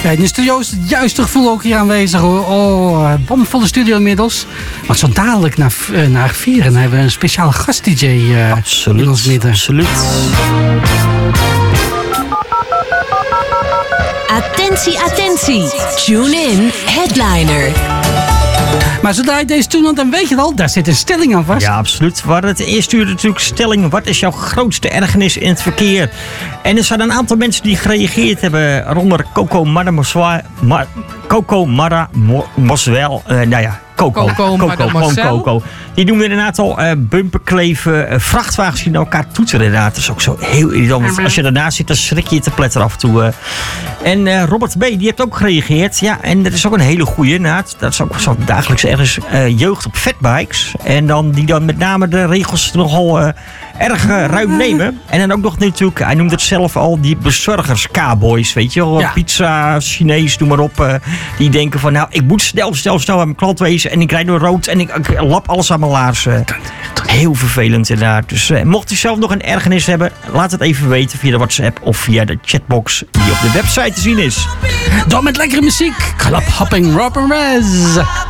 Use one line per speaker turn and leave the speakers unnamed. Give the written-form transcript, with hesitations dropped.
Ja, in de studio is het juiste gevoel ook hier aanwezig hoor. Oh, bomvolle studio inmiddels. Want zo dadelijk na 4 hebben we een speciale gast-dj in ons midden.
Absoluut.
Attentie, attentie. Tune in, Headliner.
Maar zodra je deze tune dan weet je al, daar zit een stelling aan vast.
Ja, absoluut. We hadden het eerste uur natuurlijk stelling. Wat is jouw grootste ergernis in het verkeer? En er zijn een aantal mensen die gereageerd hebben. Waaronder Coco Mademoiselle. Coco. Die doen inderdaad al bumperkleven, vrachtwagens die naar elkaar toeteren. Inderdaad, dat is ook zo heel irritant. Want als je daarnaast zit, dan schrik je te pletter af en toe. En Robert B., die heeft ook gereageerd. Ja, en dat is ook een hele goeie. Inderdaad. Dat is ook zo dagelijks ergens jeugd op fatbikes. En dan die dan met name de regels nogal erg ruim nemen. En dan ook nog natuurlijk, hij noemt het zelf al, die bezorgers, K-boys, weet je wel. Ja. Pizza, Chinees, noem maar op. Die denken van, nou, ik moet snel aan mijn klant wezen. En ik rijd door rood en ik lap alles aan mijn laarzen. Heel vervelend inderdaad. Dus mocht u zelf nog een ergernis hebben, laat het even weten via de WhatsApp of via de chatbox die op de website te zien is.
Door met lekkere muziek. Club Hopping Rob and Rez.